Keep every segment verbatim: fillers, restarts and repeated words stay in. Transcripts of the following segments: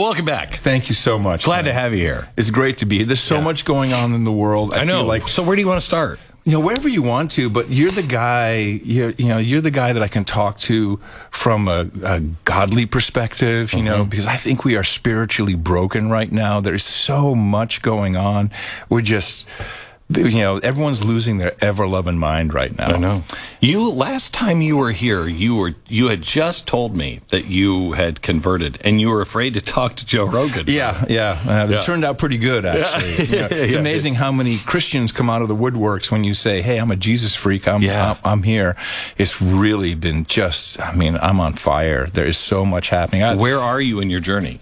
welcome back. Thank you so much. Glad man. to have you here. It's great to be here. There's so Yeah. much going on in the world. I, I know. Feel like, so where do you want to start? you know, wherever you want to, but you're the guy. You're, you know, you're the guy that I can talk to from a, a godly perspective. You mm-hmm. know, because I think we are spiritually broken right now. There's so much going on. We're just. You know, everyone's losing their ever-loving mind right now. I know. You last time you were here, you were you had just told me that you had converted, and you were afraid to talk to Joe Rogan. Yeah, yeah. Uh, yeah. It turned out pretty good, actually. Yeah. You know, it's yeah, amazing yeah. how many Christians come out of the woodworks when you say, "Hey, I'm a Jesus freak. I'm, yeah. I'm I'm here." It's really been just. I mean, I'm on fire. There is so much happening. I, Where are you in your journey?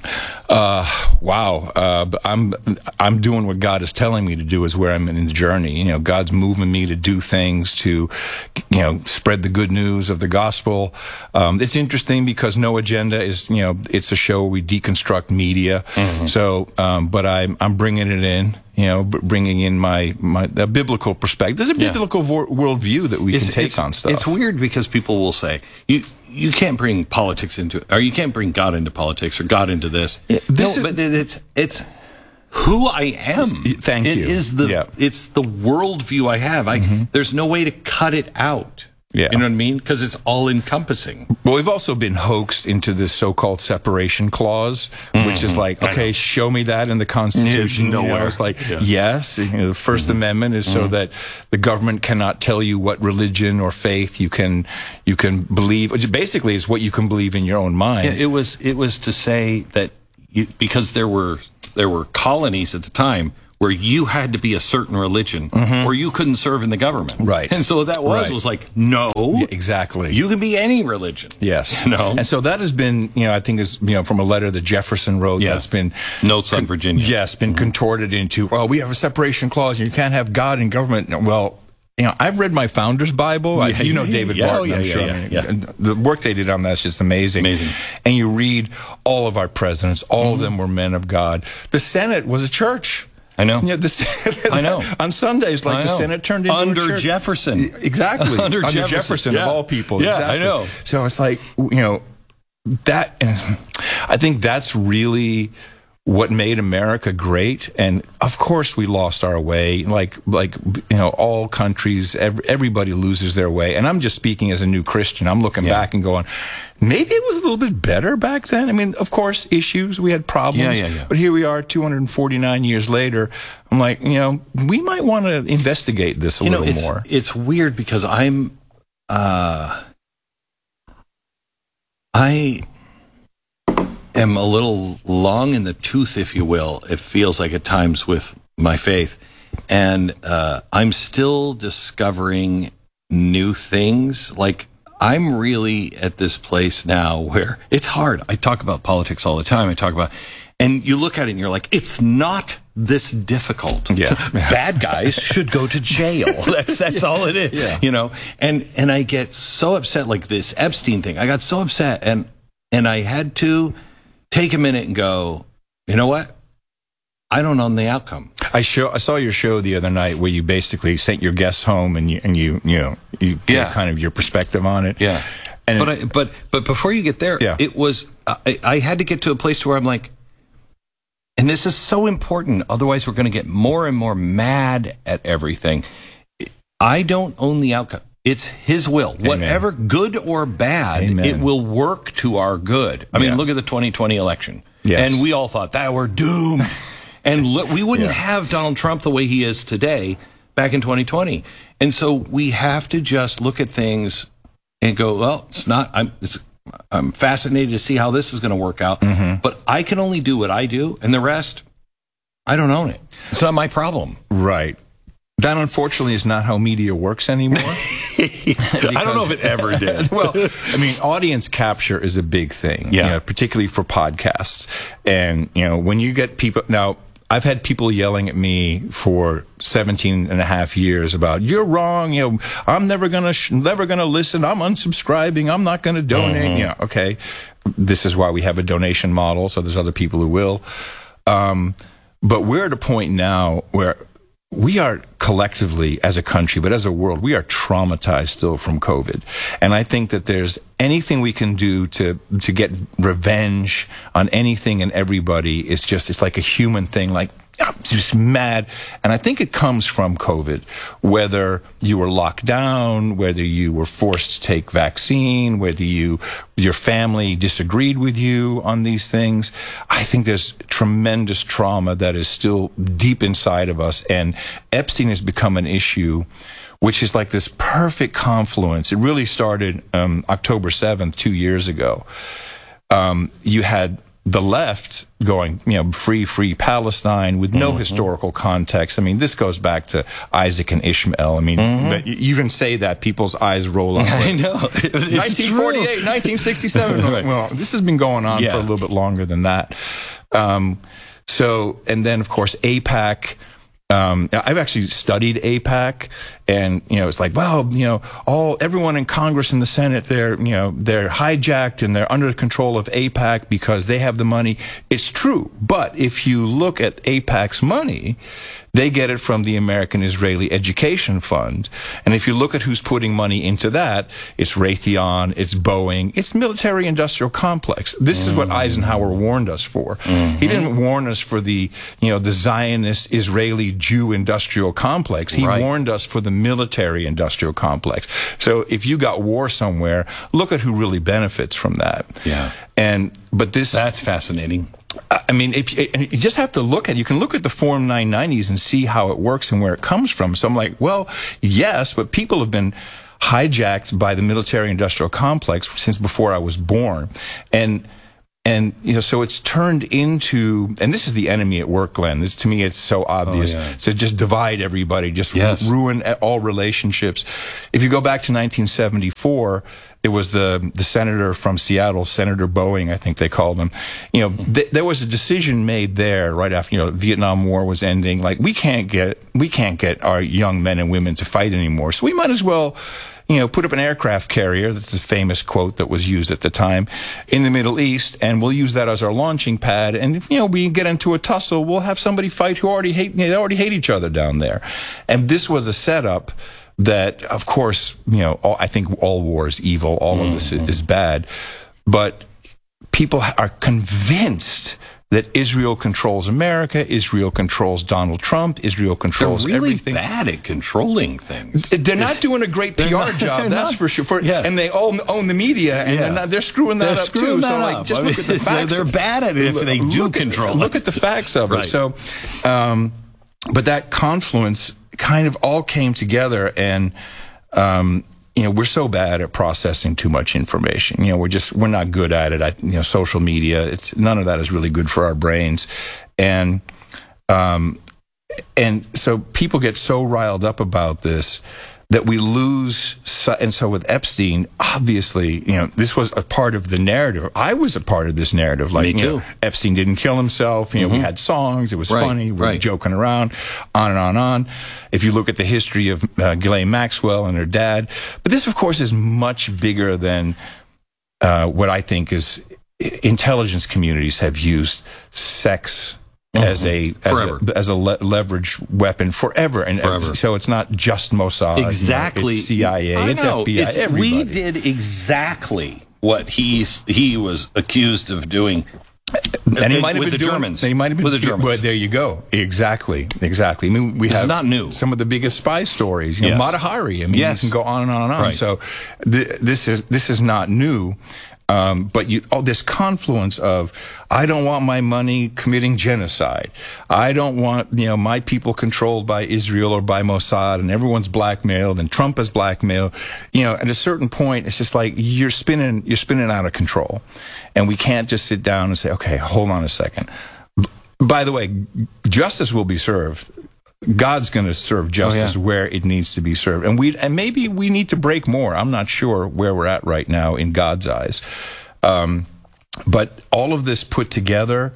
Uh, wow. Uh, I'm, I'm doing what God is telling me to do is where I'm in the journey. You know, God's moving me to do things to, you know, spread the good news of the gospel. Um, it's interesting because No Agenda is, you know, it's a show where we deconstruct media. Mm-hmm. So, um, but I'm, I'm bringing it in. You know, bringing in my my a biblical perspective. There's a biblical yeah. worldview that we it's, can take it's, on stuff. It's weird because people will say you you can't bring politics into, or you can't bring God into politics, or God into this. Yeah, this no, is, but it's it's who I am. Thank it you. It is the yeah. it's the worldview I have. I mm-hmm. there's no way to cut it out. Yeah. You know what I mean? Because it's all encompassing. Well, we've also been hoaxed into this so-called separation clause, mm-hmm. which is like, okay, show me that in the Constitution. Nowhere. You know, it's like, yeah. yes, you know, the First mm-hmm. Amendment is mm-hmm. so that the government cannot tell you what religion or faith you can you can believe. Which basically is what you can believe in your own mind. Yeah, it was it was to say that you, because there were there were colonies at the time where you had to be a certain religion, mm-hmm. or you couldn't serve in the government. Right. And so that was, right. was like, no. Yeah, exactly. You can be any religion. Yes. You know? And so that has been, you know, I think is, you know, from a letter that Jefferson wrote, yeah. that's been... Notes on Virginia. Yes, been mm-hmm. contorted into, well, we have a separation clause, and you can't have God in government. Well... You know, I've read my Founder's Bible. Yeah, I, you know David yeah, Barton, yeah, I'm yeah, sure. Yeah, I mean, yeah. The work they did on that is just amazing. Amazing. And you read all of our presidents, all mm-hmm. of them were men of God. The Senate was a church. I know. Yeah, the Senate, I know. On Sundays, like the Senate turned into Under a church. Jefferson. Exactly. Under, Under Jefferson, Jefferson yeah. of all people. Yeah, exactly. I know. So it's like, you know, that, I think that's really what made America great. And of course we lost our way, like like you know, all countries, every, everybody loses their way. And I'm just speaking as a new Christian. I'm looking yeah. back and going, maybe it was a little bit better back then. I mean, of course, issues, we had problems, yeah, yeah, yeah. but here we are two hundred forty-nine years later. I'm like, you know, we might want to investigate this a you little know, it's, more. It's weird because I'm uh I am a little long in the tooth, if you will. It feels like at times with my faith. And uh, I'm still discovering new things. Like, I'm really at this place now where it's hard. I talk about politics all the time. I talk about, and you look at it and you're like, it's not this difficult. Yeah. Bad guys should go to jail. That's that's yeah. all it is. Yeah. You know, and and I get so upset, like this Epstein thing. I got so upset, and and I had to take a minute and go, you know what? I don't own the outcome. I show I saw your show the other night where you basically sent your guests home and you and you you know you get yeah. kind of your perspective on it. Yeah. And but I, but but before you get there, yeah. it was I, I had to get to a place where I'm like, and this is so important. Otherwise, we're going to get more and more mad at everything. I don't own the outcome. It's His will. Amen. Whatever, good or bad, Amen. it will work to our good. I mean, yeah. look at the twenty twenty election. Yes. And we all thought that we're doomed. And look, we wouldn't yeah. have Donald Trump the way he is today back in twenty twenty. And so we have to just look at things and go, well, it's not, I'm, it's, I'm fascinated to see how this is going to work out. Mm-hmm. But I can only do what I do, and the rest, I don't own it. It's not my problem. Right. That, unfortunately, is not how media works anymore. I don't know if it ever did. Well, I mean, audience capture is a big thing, yeah. you know, particularly for podcasts. And, you know, when you get people... Now, I've had people yelling at me for seventeen and a half years about, you're wrong, you know, I'm never going to sh- never going to listen, I'm unsubscribing, I'm not going to donate. Mm-hmm. Yeah, okay. This is why we have a donation model, so there's other people who will. Um, but we're at a point now where we are collectively as a country, but as a world, we are traumatized still from COVID. And I think that there's anything we can do to, to get revenge on anything and everybody is just, it's like a human thing, like, I'm just mad. And I think it comes from COVID, whether you were locked down, whether you were forced to take vaccine, whether you, your family disagreed with you on these things. I think there's tremendous trauma that is still deep inside of us. And Epstein has become an issue, which is like this perfect confluence. It really started um, October seventh, two years ago. Um, you had the left going, you know, free, free Palestine with no mm-hmm. historical context. I mean, this goes back to Isaac and Ishmael. I mean, mm-hmm. you even say that, people's eyes roll up. I know. nineteen forty-eight, nineteen sixty-seven. Right. Well, this has been going on yeah. for a little bit longer than that. Um, so, and then, of course, AIPAC. Um, I've actually studied AIPAC, and, you know, it's like, well, you know, all, everyone in Congress and the Senate, they're, you know, they're hijacked and they're under the control of AIPAC because they have the money. It's true. But if you look at AIPAC's money, they get it from the American Israeli Education Fund. And if you look at who's putting money into that, it's Raytheon, it's Boeing, it's military industrial complex. This mm-hmm. is what Eisenhower warned us for. Mm-hmm. He didn't warn us for the, you know, the Zionist Israeli Jew industrial complex. He right. warned us for the military industrial complex. So if you got war somewhere, look at who really benefits from that. Yeah. And, but this. That's fascinating. I mean, if you, you just have to look at, you can look at the Form nine nineties and see how it works and where it comes from. So I'm like, well, yes, but people have been hijacked by the military industrial complex since before I was born. And, and, you know, so it's turned into, and this is the enemy at work, Glenn. This, to me, it's so obvious. Oh, yeah. So just divide everybody, just yes. ruin all relationships. If you go back to nineteen seventy-four, it was the, the senator from Seattle, Senator Boeing, I think they called him. You know, th there was a decision made there right after, you know, Vietnam War was ending. Like, we can't get, we can't get our young men and women to fight anymore. So we might as well, you know, put up an aircraft carrier. That's a famous quote that was used at the time in the Middle East. And we'll use that as our launching pad. And if, you know, we get into a tussle, we'll have somebody fight who already hate, you know, they already hate each other down there. And this was a setup that, of course, you know, all, I think all war is evil. All mm-hmm. of this is, is bad. But people are convinced that Israel controls America, Israel controls Donald Trump, Israel controls They're really everything. bad at controlling things. They're not doing a great P R not, job, that's not, for sure. For, yeah. And they own, own the media, and yeah. they're, not, they're screwing that they're up screwing too. That so, like, up. just I look mean, at the facts. They're bad at it if they do look control at, it. Look at the facts of right. it. So, um, but that confluence kind of all came together, and um, you know, we're so bad at processing too much information. You know, we're just, we're not good at it. I, you know, social media, it's, none of that is really good for our brains. And, um, and so people get so riled up about this that we lose. And so with Epstein, obviously, you know, this was a part of the narrative. I was a part of this narrative. Like, Me too. You know, Epstein didn't kill himself. You know, mm-hmm. we had songs. It was right, funny. We right. were joking around, on and on and on. If you look at the history of uh, Ghislaine Maxwell and her dad. But this, of course, is much bigger than uh, what I think is intelligence communities have used sex Mm-hmm. as a as a, as a le leverage weapon forever, and forever. So it's not just Mossad, exactly. You know, it's C I A, I it's know. F B I. It's, everybody. We did exactly what he's he was accused of doing. And he might have with been the doing, Germans. He might have been with the Germans. Well, there you go. Exactly. Exactly. I mean, we this have is not new. Some of the biggest spy stories. You know, yes. Mata Hari. I mean, yes. you can go on and on and on. Right. So th this is this is not new. Um, but you, oh, this confluence of, I don't want my money committing genocide. I don't want, you know, my people controlled by Israel or by Mossad, and everyone's blackmailed, and Trump is blackmailed. You know, at a certain point, it's just like you're spinning, you're spinning out of control, and we can't just sit down and say, okay, hold on a second. B by the way, justice will be served. God's going to serve justice oh, yeah. where it needs to be served. And we and maybe we need to break more. I'm not sure where we're at right now in God's eyes. Um, but all of this put together,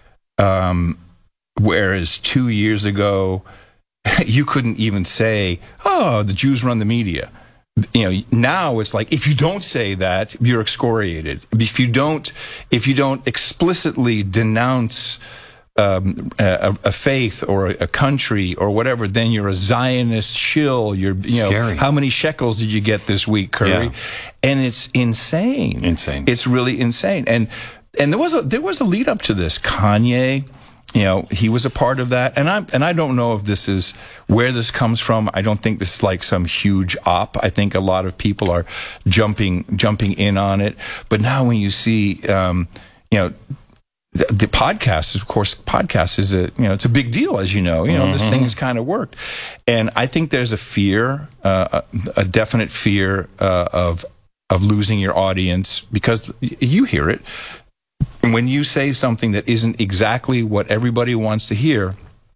um, whereas two years ago, you couldn't even say, oh, the Jews run the media. You know, now it's like, if you don't say that, you're excoriated. If you don't, if you don't explicitly denounce um, a, a faith or a country or whatever, then you're a Zionist shill. You're, you know, Scary. how many shekels did you get this week, Curry? Yeah. And it's insane. Insane. It's really insane. And and there was a there was a lead up to this. Kanye, you know, he was a part of that. And I and I don't know if this is where this comes from. I don't think this is like some huge op. I think a lot of people are jumping jumping in on it. But now when you see, um, you know, the, the podcast, of course, podcast is a you know it's a big deal, as you know. You know, mm-hmm. This thing has kind of worked, and I think there's a fear, uh, a, a definite fear uh, of of losing your audience, because you hear it. When you say something that isn't exactly what everybody wants to hear,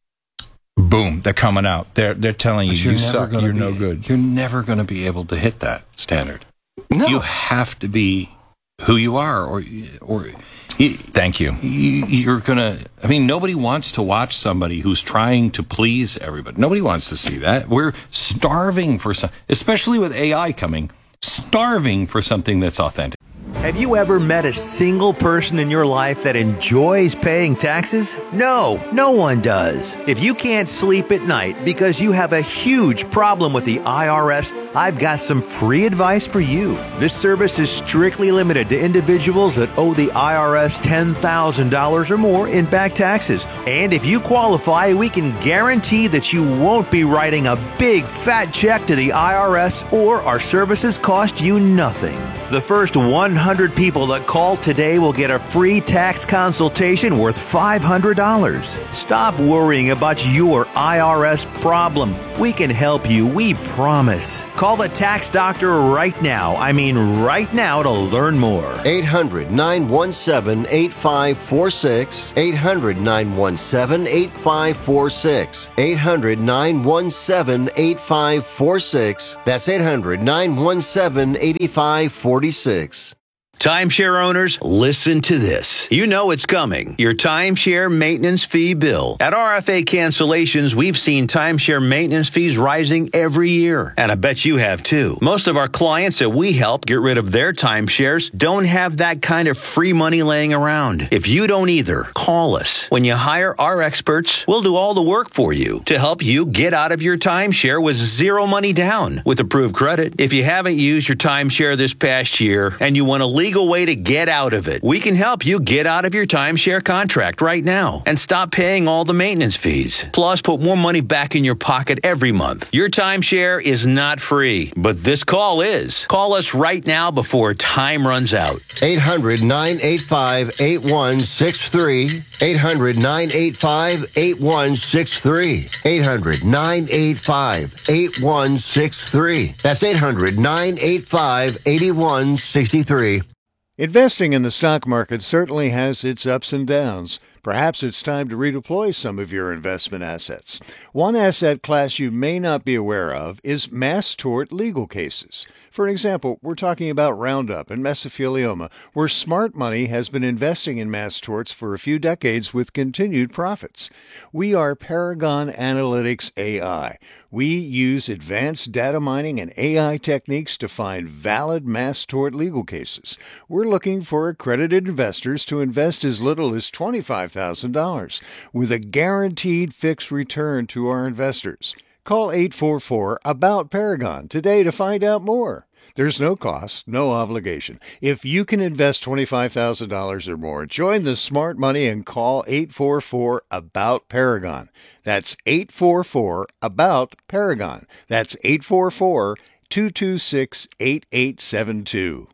boom, they're coming out. They're they're telling you, you suck, you're be, no good. You're never going to be able to hit that standard. No. You have to be who you are, or or. You, Thank you. you. You're going to, I mean, nobody wants to watch somebody who's trying to please everybody. Nobody wants to see that. We're starving for some, especially with A I coming, starving for something that's authentic. Have you ever met a single person in your life that enjoys paying taxes? No, no one does. If you can't sleep at night because you have a huge problem with the I R S, I've got some free advice for you. This service is strictly limited to individuals that owe the I R S ten thousand dollars or more in back taxes. And if you qualify, we can guarantee that you won't be writing a big fat check to the I R S, or our services cost you nothing. The first one hundred people that call today will get a free tax consultation worth five hundred dollars. Stop worrying about your I R S problem. We can help you, we promise. Call the tax doctor right now. I mean right now to learn more. eight hundred, nine one seven, eight five four six. eight hundred, nine one seven, eight five four six. eight hundred, nine one seven, eight five four six. That's eight hundred, nine one seven, eight five four six. Timeshare owners, listen to this. You know it's coming. Your timeshare maintenance fee bill. At R F A Cancellations, we've seen timeshare maintenance fees rising every year. And I bet you have too. Most of our clients that we help get rid of their timeshares don't have that kind of free money laying around. If you don't either, call us. When you hire our experts, we'll do all the work for you to help you get out of your timeshare with zero money down with approved credit. If you haven't used your timeshare this past year and you want to leave way to get out of it, we can help you get out of your timeshare contract right now and stop paying all the maintenance fees. Plus, put more money back in your pocket every month. Your timeshare is not free, but this call is. Call us right now before time runs out. eight hundred, nine eight five, eight one six three. eight hundred, nine eight five, eight one six three. eight hundred, nine eight five, eight one six three. That's eight hundred, nine eight five, eight one six three. Investing in the stock market certainly has its ups and downs. Perhaps it's time to redeploy some of your investment assets. One asset class you may not be aware of is mass tort legal cases. For example, we're talking about Roundup and mesothelioma, where smart money has been investing in mass torts for a few decades with continued profits. We are Paragon Analytics A I. We use advanced data mining and A I techniques to find valid mass tort legal cases. We're looking for accredited investors to invest as little as twenty-five thousand dollars, with a guaranteed fixed return to our investors. Call eight four four, A B O U T, Paragon today to find out more. There's no cost, no obligation. If you can invest twenty-five thousand dollars or more, join the smart money and call eight four four, A B O U T, Paragon. That's eight four four, A B O U T, Paragon. That's eight four four, two two six, eight eight seven two.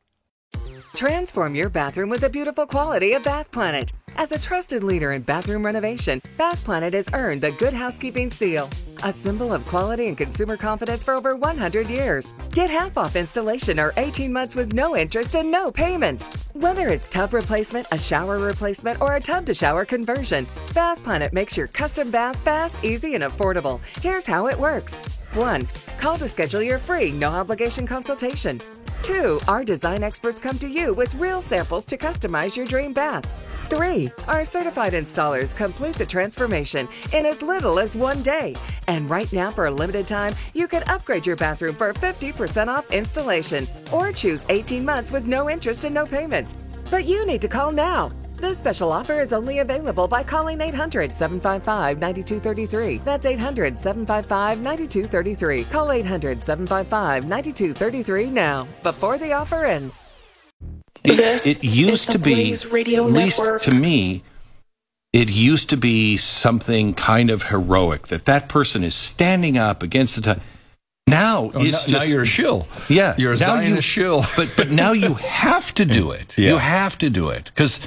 Transform your bathroom with the beautiful quality of Bath Planet. As a trusted leader in bathroom renovation, Bath Planet has earned the Good Housekeeping seal, a symbol of quality and consumer confidence for over one hundred years. Get half off installation or eighteen months with no interest and no payments. Whether it's tub replacement, a shower replacement, or a tub-to-shower conversion, Bath Planet makes your custom bath fast, easy, and affordable. Here's how it works. one. Call to schedule your free, no-obligation consultation. two. Our design experts come to you with real samples to customize your dream bath. three. Our certified installers complete the transformation in as little as one day. And right now, for a limited time, you can upgrade your bathroom for fifty percent off installation or choose eighteen months with no interest and no payments. But you need to call now. This special offer is only available by calling eight hundred, seven five five, nine two three three. That's eight hundred, seven five five, nine two three three. Call eight hundred, seven five five, nine two three three now, before the offer ends. It, it used to be, Radio at least Network. to me, it used to be something kind of heroic, that that person is standing up against the time. Now, Oh, it's now, just, now you're a shill. Yeah. You're a now Zionist you, shill. but, but now you have to do it. Yeah. You have to do it. Because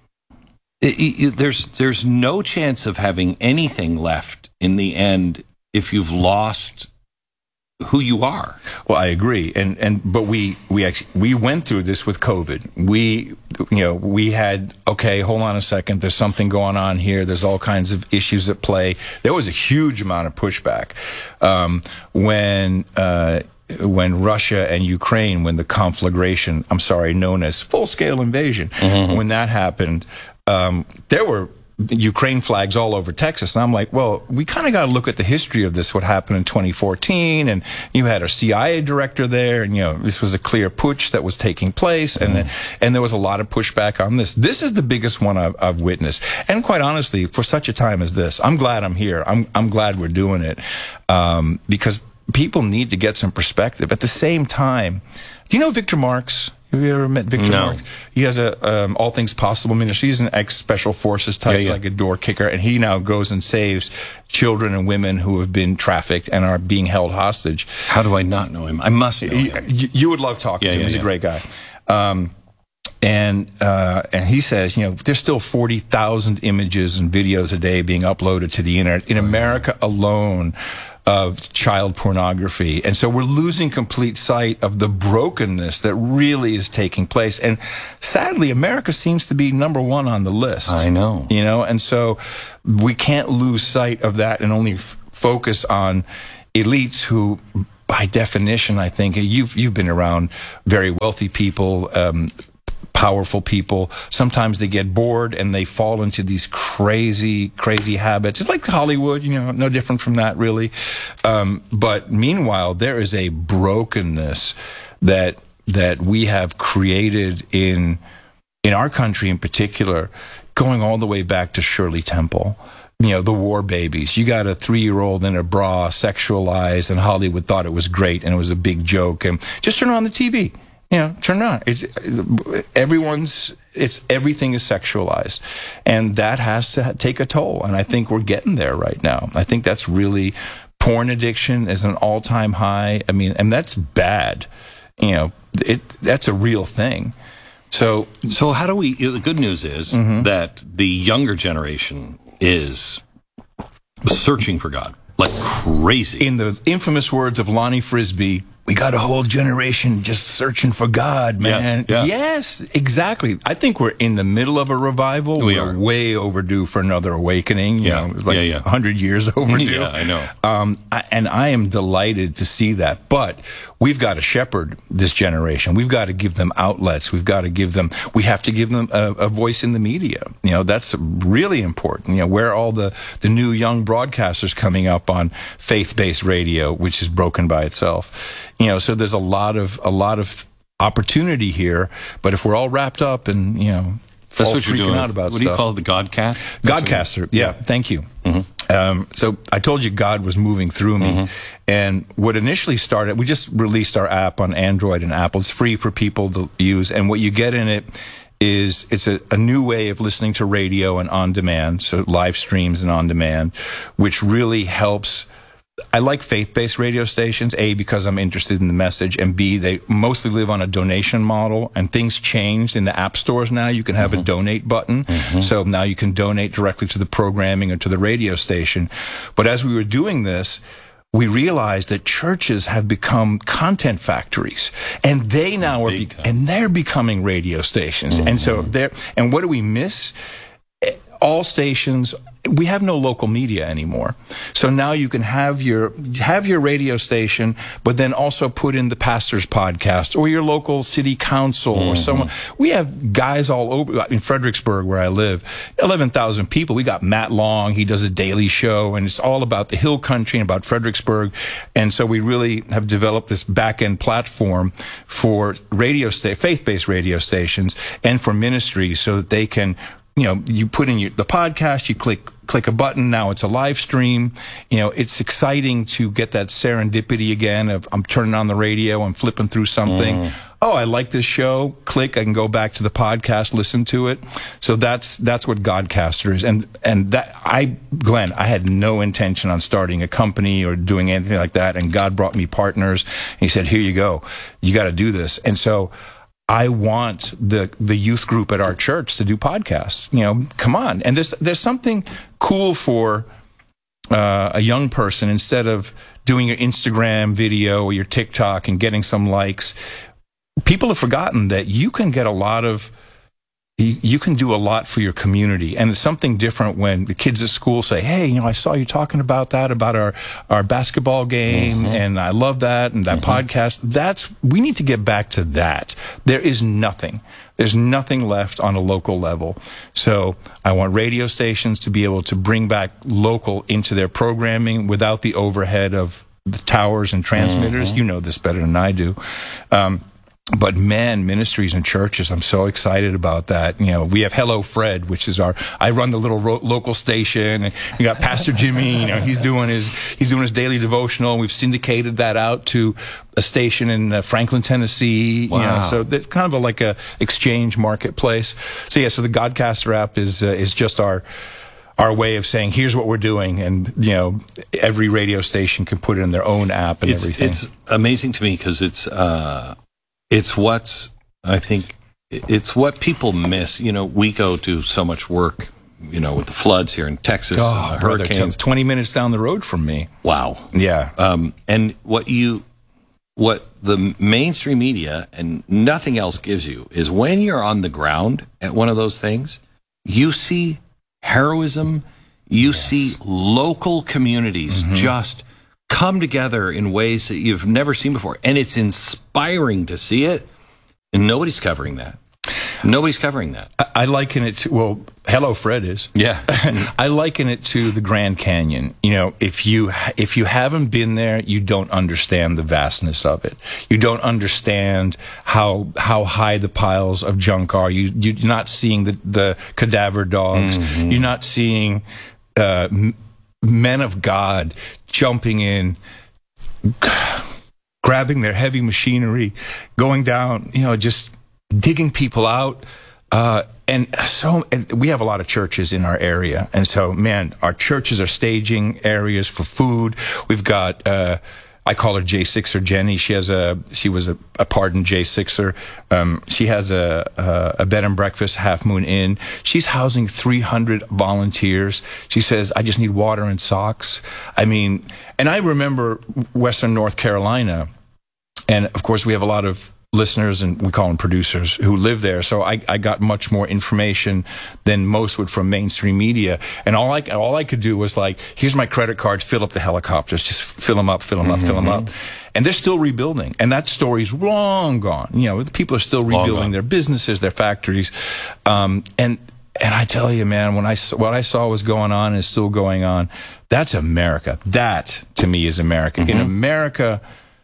there's, there's no chance of having anything left in the end if you've lost who you are. Well, I agree, and and but we we actually we went through this with COVID. We you know we had okay, hold on a second. There's something going on here. There's all kinds of issues at play. There was a huge amount of pushback um, when. Uh, when Russia and Ukraine, when the conflagration, I'm sorry, known as full-scale invasion, mm-hmm. when that happened, um, there were Ukraine flags all over Texas. And I'm like, well, we kind of got to look at the history of this, what happened in twenty fourteen. And you had a C I A director there, and, you know, this was a clear putsch that was taking place. And, mm-hmm. and there was a lot of pushback on this. This is the biggest one I've, I've witnessed. And quite honestly, for such a time as this, I'm glad I'm here. I'm, I'm glad we're doing it. Um, because people need to get some perspective. At the same time, do you know Victor Marx? Have you ever met Victor No. Marx? He has a um, All Things Possible ministry. He's an ex-special forces type, Yeah, yeah. like a door kicker, and he now goes and saves children and women who have been trafficked and are being held hostage. How do I not know him? I must know He, him. you, you would love talking Yeah, to him. yeah, He's yeah. a great guy. Um, and uh, and he says, you know, there's still forty thousand images and videos a day being uploaded to the internet in America alone of child pornography. And so we're losing complete sight of the brokenness that really is taking place. And sadly, America seems to be number one on the list. I know. You know, and so we can't lose sight of that and only f- focus on elites who, by definition, I think, you've, you've been around very wealthy people, um, powerful people. Sometimes they get bored and they fall into these crazy, crazy habits. It's like Hollywood, you know, no different from that, really. Um, but meanwhile, there is a brokenness that that we have created in in our country in particular, going all the way back to Shirley Temple. You know, the war babies. You got a three-year-old in a bra, sexualized, and Hollywood thought it was great and it was a big joke. And just turn on the T V. You know, turn it on. It's everyone's. It's everything is sexualized, and that has to take a toll. And I think we're getting there right now. I think that's really porn addiction is an all-time high. I mean, and that's bad. You know, it that's a real thing. So, So how do we, the good news is Mm-hmm. that the younger generation is searching for God like crazy. in the infamous words of Lonnie Frisbee, we got a whole generation just searching for God, man. Yeah, yeah. Yes, exactly. I think we're in the middle of a revival. We we're are. way overdue for another awakening. You Yeah, know, it's like yeah, yeah. one hundred years overdue. Yeah, I know. Um, I, and I am delighted to see that. But we've got to shepherd this generation. We've got to give them outlets. We've got to give them, we have to give them a, a voice in the media. You know, that's really important. You know, where are all the, the new young broadcasters coming up on faith-based radio, which is broken by itself. You know, so there's a lot of, a lot of opportunity here. But if we're all wrapped up and, you know, That's all what you're freaking doing. out about what do you stuff. call it? The Godcast? That's Godcaster, yeah, thank you. Mm-hmm. Um, so I told you God was moving through me. Mm-hmm. And what initially started, we just released our app on Android and Apple. It's free for people to use. And what you get in it is it's a, a new way of listening to radio and on demand, so live streams and on demand, which really helps. I like faith-based radio stations, A, because I'm interested in the message, and B, they mostly live on a donation model, and things changed in the app stores now. You can have mm-hmm. a donate button, mm-hmm. so now you can donate directly to the programming or to the radio station. But as we were doing this, we realized that churches have become content factories, and they now are, be- and they're becoming radio stations. Mm-hmm. And so they're, and what do we miss? All stations, we have no local media anymore. So now you can have your have your radio station, but then also put in the pastor's podcast or your local city council mm-hmm. or someone. We have guys all over in Fredericksburg, where I live, eleven thousand people. We got Matt Long. He does a daily show, and it's all about the hill country and about Fredericksburg. And so we really have developed this back-end platform for radio sta- faith-based radio stations and for ministries so that they can you know, you put in your, the podcast, you click click a button, now it's a live stream. You know, it's exciting to get that serendipity again of I'm turning on the radio, I'm flipping through something. Mm. Oh, I like this show. Click, I can go back to the podcast, listen to it. So that's that's what Godcaster is. And and that I Glenn, I had no intention on starting a company or doing anything like that, and God brought me partners. And he said, "Here you go. You got to do this." And so I want the the youth group at our church to do podcasts. You know, come on. And there's there's something cool for uh, a young person instead of doing your Instagram video or your TikTok and getting some likes. People have forgotten that you can get a lot of, you, you can do a lot for your community. And it's something different when the kids at school say, hey, you know, I saw you talking about that, about our, our basketball game, mm-hmm. and I love that, and that mm-hmm. podcast. That's, we need to get back to that. There is nothing. There's nothing left on a local level. So I want radio stations to be able to bring back local into their programming without the overhead of the towers and transmitters. Mm-hmm. You know this better than I do. Um, But man, ministries and churches, I'm so excited about that. You know, we have Hello Fred, which is our, I run the little ro- local station, and we got Pastor Jimmy, you know, he's doing his, he's doing his daily devotional. We've syndicated that out to a station in uh, Franklin, Tennessee. Wow. You know, so that's kind of a, like a exchange marketplace. So yeah, so the Godcaster app is, uh, is just our, our way of saying, here's what we're doing. And, you know, every radio station can put it in their own app and it's, everything. It's amazing to me because it's, uh, It's what's, I think, it's what people miss. You know, we go do so much work, you know, with the floods here in Texas, oh, and the brother, hurricanes. twenty minutes down the road from me. Wow. Yeah. Um, and what you, what the mainstream media and nothing else gives you is when you're on the ground at one of those things, you see heroism, you yes. see local communities mm-hmm. just come together in ways that you've never seen before. And it's inspiring to see it. And nobody's covering that. Nobody's covering that. I, I liken it to, well, Hello Fred is. Yeah. I liken it to the Grand Canyon. You know, if you, if you haven't been there, you don't understand the vastness of it. You don't understand how, how high the piles of junk are. You, you're not seeing the, the cadaver dogs. Mm-hmm. You're not seeing, uh, men of God jumping in, grabbing their heavy machinery, going down, you know, just digging people out. Uh, and so and we have a lot of churches in our area. And so, man, our churches are staging areas for food. We've got, uh, I call her J Sixer Jenny. She has a, she was a, a pardoned J Sixer. Um, she has a, a, a bed and breakfast, Half Moon Inn. She's housing three hundred volunteers. She says, I just need water and socks. I mean, and I remember Western North Carolina. And of course, we have a lot of listeners, and we call them producers, who live there. So I, I got much more information than most would from mainstream media. And all I, all I could do was like, here's my credit card, fill up the helicopters, just fill them up, fill them up, mm-hmm. fill them up. And they're still rebuilding. And that story's long gone. You know, the people are still rebuilding their businesses, their factories. Um, and, and I tell you, man, when I, what I saw was going on and is still going on, that's America. That, to me, is America. Mm-hmm. In America,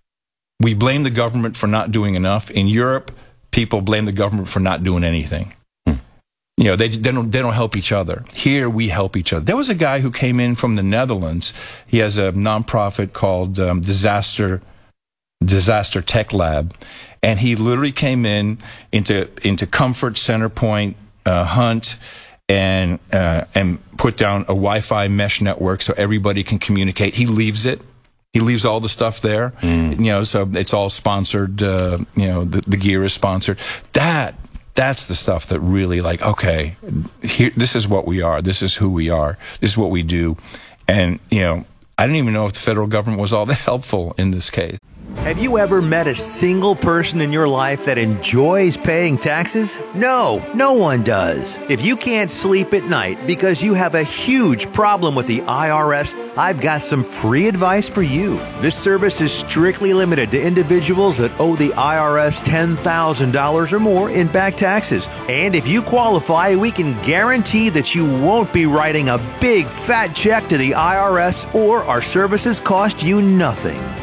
we blame the government for not doing enough. In Europe, people blame the government for not doing anything. Hmm. You know, they, they don't they don't help each other. Here, we help each other. There was a guy who came in from the Netherlands. He has a nonprofit called um, Disaster Disaster Tech Lab, and he literally came in into into Comfort, Centerpoint, uh, Hunt, and uh, and put down a Wi-Fi mesh network so everybody can communicate. He leaves it. He leaves all the stuff there, mm. you know, so it's all sponsored, uh, you know, the, the gear is sponsored. That, that's the stuff that really, like, okay, here, this is what we are. This is who we are. This is what we do. And, you know, I didn't even know if the federal government was all that helpful in this case. Have you ever met a single person in your life that enjoys paying taxes? No, no one does. If you can't sleep at night because you have a huge problem with the I R S, I've got some free advice for you. This service is strictly limited to individuals that owe the I R S ten thousand dollars or more in back taxes. And if you qualify, we can guarantee that you won't be writing a big fat check to the I R S, or our services cost you nothing.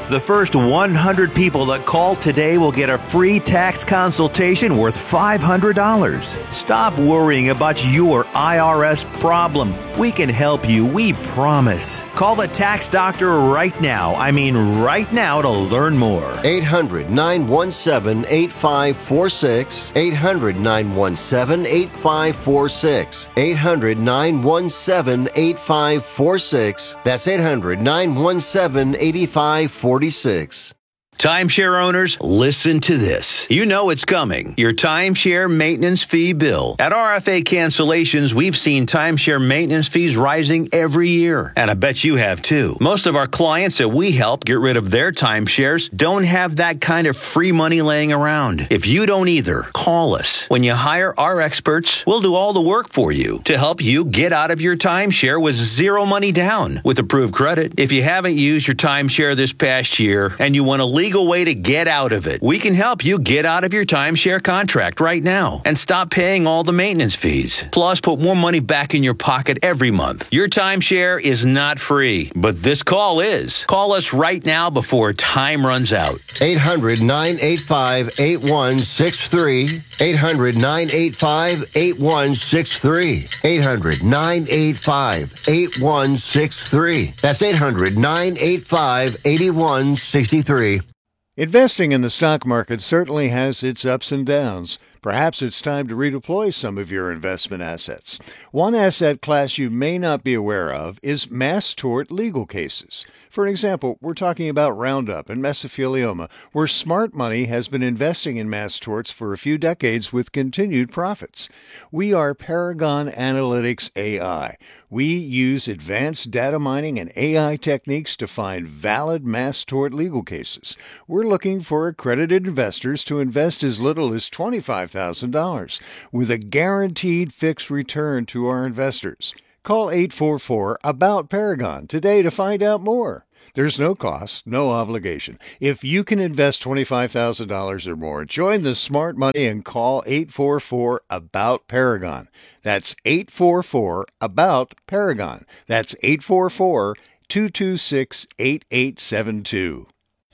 The first one hundred people that call today will get a free tax consultation worth five hundred dollars. Stop worrying about your I R S problem. We can help you, we promise. Call the tax doctor right now. I mean right now to learn more. eight hundred, nine one seven, eight five four six. eight hundred, nine one seven, eight five four six. eight hundred, nine one seven, eight five four six. That's eight hundred, nine one seven, eight five four six. Timeshare owners, listen to this. You know it's coming. Your timeshare maintenance fee bill. At R F A Cancellations, we've seen timeshare maintenance fees rising every year. And I bet you have too. Most of our clients that we help get rid of their timeshares don't have that kind of free money laying around. If you don't either, call us. When you hire our experts, we'll do all the work for you to help you get out of your timeshare with zero money down with approved credit. If you haven't used your timeshare this past year and you want to leave legal way to get out of it. We can help you get out of your timeshare contract right now and stop paying all the maintenance fees. Plus, put more money back in your pocket every month. Your timeshare is not free, but this call is. Call us right now before time runs out. eight hundred, nine eight five, eight one six three. eight hundred, nine eight five, eight one six three. eight hundred, nine eight five, eight one six three. That's eight hundred, nine eight five, eight one six three. Investing in the stock market certainly has its ups and downs. Perhaps it's time to redeploy some of your investment assets. One asset class you may not be aware of is mass tort legal cases. For example, we're talking about Roundup and mesothelioma, where smart money has been investing in mass torts for a few decades with continued profits. We are Paragon Analytics A I. We use advanced data mining and A I techniques to find valid mass tort legal cases. We're looking for accredited investors to invest as little as twenty-five thousand dollars with a guaranteed fixed return to our investors. Call eight four four, A B O U T, Paragon today to find out more. There's no cost, no obligation. If you can invest twenty-five thousand dollars or more, join the smart money and call eight four four, A B O U T, Paragon. That's eight four four, A B O U T, Paragon. That's eight four four, two two six, eight eight seven two.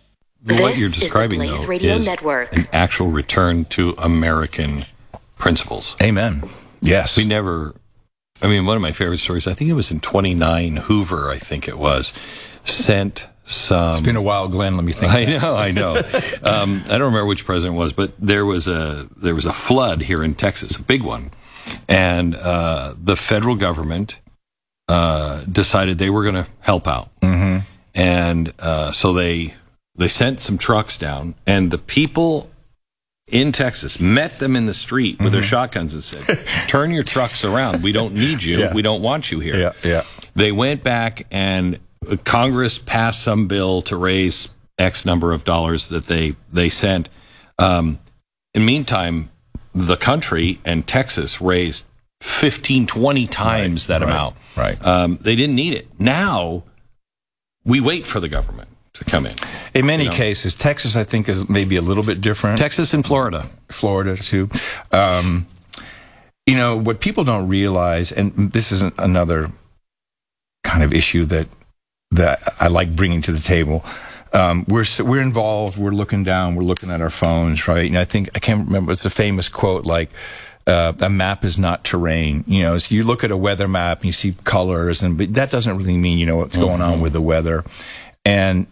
What you're describing, though, is an actual return to American principles. Amen. Yes. We never, I mean, one of my favorite stories, I think it was in twenty-nine, Hoover, I think it was, sent some... It's been a while, Glenn, let me think. I know, I know. um, I don't remember which president it was, but there was a there was a flood here in Texas, a big one. And uh, the federal government uh, decided they were going to help out. Mm-hmm. And uh, so they... They sent some trucks down, and the people in Texas met them in the street with mm-hmm. their shotguns and said, turn your trucks around. We don't need you. Yeah. We don't want you here. Yeah, yeah. They went back, and Congress passed some bill to raise X number of dollars that they, they sent. Um, in the meantime, the country and Texas raised fifteen, twenty times right, that right, amount. Right. Um, they didn't need it. Now, we wait for the government to come in. In many you know? cases, Texas, I think, is maybe a little bit different. Texas and Florida. Florida, too. Um, you know, what people don't realize, and this is another kind of issue that that I like bringing to the table, um, we're we're involved, we're looking down, we're looking at our phones, right? And I think, I can't remember, it's a famous quote like, Uh, a map is not terrain. You know, so you look at a weather map and you see colors, and but that doesn't really mean you know what's mm-hmm. going on with the weather. And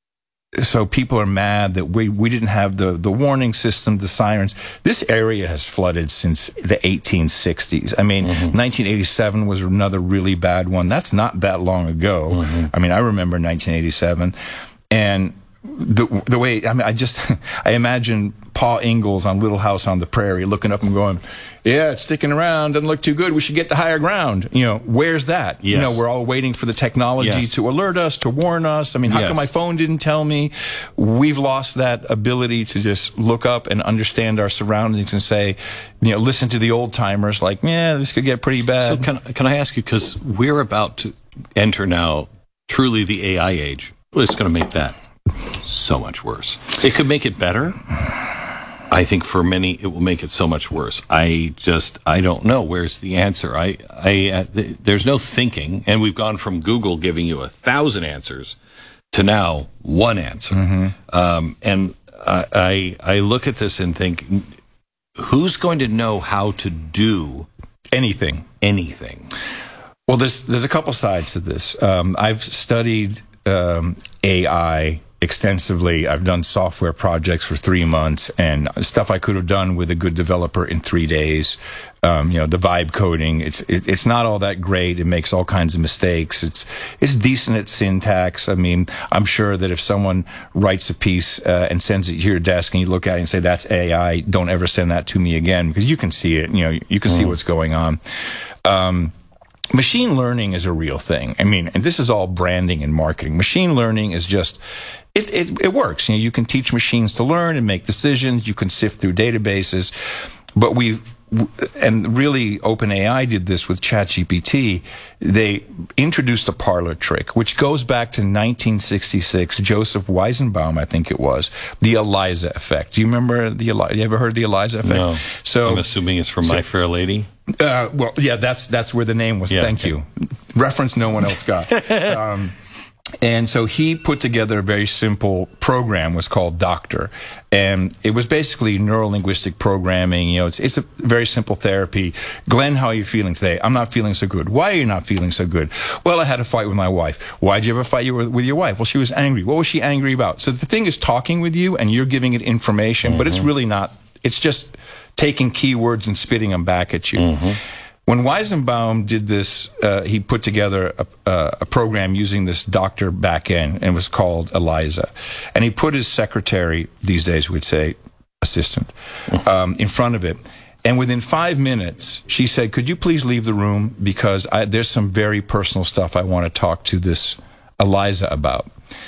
so people are mad that we, we didn't have the, the warning system, the sirens. This area has flooded since the eighteen sixties. I mean, mm-hmm. nineteen eighty-seven was another really bad one. That's not that long ago. Mm-hmm. I mean, I remember nineteen eighty-seven. And the the way, I mean, I just, I imagine Paul Ingalls on Little House on the Prairie looking up and going, yeah, it's sticking around, doesn't look too good, we should get to higher ground. You know, where's that? Yes. You know, we're all waiting for the technology yes. to alert us, to warn us. I mean, how yes. come my phone didn't tell me? We've lost that ability to just look up and understand our surroundings and say, you know, listen to the old timers like, yeah, this could get pretty bad. So can, can I ask you, because we're about to enter now truly the A I age, well, it's going to make that so much worse. It could make it better. I think for many, it will make it so much worse. I just, I don't know. Where's the answer? I, I, uh, th- there's no thinking, and we've gone from Google giving you a thousand answers to now one answer. Mm-hmm. Um, and I, I I look at this and think, who's going to know how to do anything? Anything. Well, there's there's a couple sides to this. Um, I've studied um, A I extensively. I've done software projects for three months and stuff I could have done with a good developer in three days. Um, you know, the vibe coding, it's it, it's not all that great. It makes all kinds of mistakes. It's it's decent at syntax. I mean, I'm sure that if someone writes a piece uh, and sends it to your desk and you look at it and say, that's A I, don't ever send that to me again, because you can see it. You know, you can mm. see what's going on. Um, machine learning is a real thing. I mean, and this is all branding and marketing. Machine learning is just... It, it, it works. You know, you can teach machines to learn and make decisions. You can sift through databases. But we've, and really OpenAI did this with ChatGPT. They introduced a parlor trick, which goes back to nineteen sixty-six. Joseph Weizenbaum, I think it was, the Eliza effect. Do you remember the Eliza? You ever heard the Eliza effect? No. So I'm assuming it's from so, My Fair Lady. Uh, well, yeah, that's that's where the name was. Yeah, Thank okay. you. Reference no one else got. um, And so he put together a very simple program, was called Doctor. And it was basically neuro-linguistic programming. You know, it's, it's a very simple therapy. Glenn, how are you feeling today? I'm not feeling so good. Why are you not feeling so good? Well, I had a fight with my wife. Why did you have a fight with, with your wife? Well, she was angry. What was she angry about? So the thing is talking with you and you're giving it information, mm-hmm. but it's really not, it's just taking keywords and spitting them back at you. Mm-hmm. When Weizenbaum did this, uh, he put together a, uh, a program using this Doctor backend, and it was called Eliza. And he put his secretary, these days we'd say assistant, um, in front of it. And within five minutes, she said, could you please leave the room, because I, there's some very personal stuff I want to talk to this Eliza about.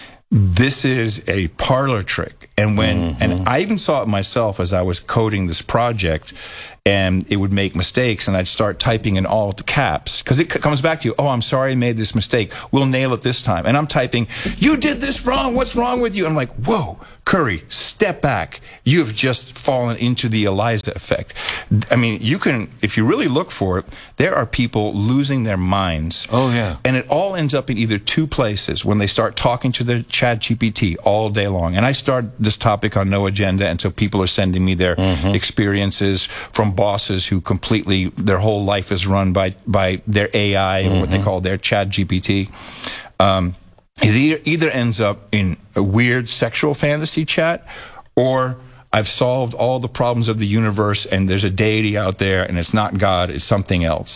This is a parlor trick. And when, mm-hmm. and I even saw it myself as I was coding this project, and it would make mistakes, and I'd start typing in all caps, because it comes back to you, oh, I'm sorry I made this mistake. We'll nail it this time. And I'm typing, you did this wrong. What's wrong with you? I'm like, whoa, Curry, step back. You have just fallen into the Eliza effect. I mean, you can, if you really look for it, there are people losing their minds. Oh, yeah. And it all ends up in either two places, when they start talking to their ChatGPT all day long. And I start this topic on No Agenda, and so people are sending me their mm-hmm. experiences from bosses who completely, their whole life is run by, by their A I, mm-hmm. or what they call their ChatGPT. Um, it either, either ends up in a weird sexual fantasy chat, or I've solved all the problems of the universe and there's a deity out there and it's not God, it's something else.